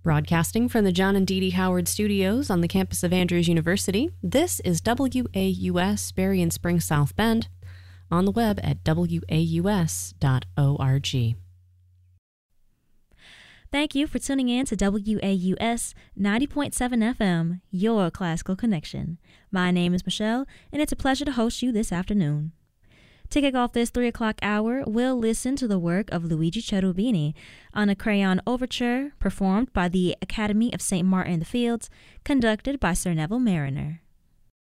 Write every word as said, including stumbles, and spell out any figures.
Broadcasting from the John and Dee Dee Howard Studios on the campus of Andrews University, this is W A U S Berry and Spring South Bend, on the web at w a u s dot org. Thank you for tuning in to W A U S ninety point seven F M, your classical connection. My name is Michelle, and it's a pleasure to host you this afternoon. To kick off this three o'clock hour, we'll listen to the work of Luigi Cherubini on a crayon overture performed by the Academy of Saint Martin in the Fields, conducted by Sir Neville Mariner.